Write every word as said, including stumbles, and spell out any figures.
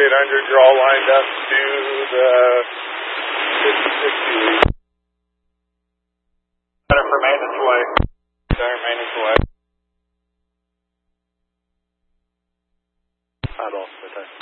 eight hundred, you're all lined up to the fifty-six lead. Center for maintenance away. Center maintenance away. Eyeball, right there.